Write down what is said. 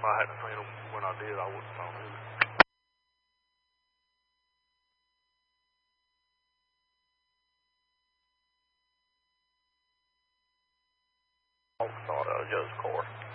I hadn't seen them when I did, I wouldn't have thought either. I thought that was Joe's car.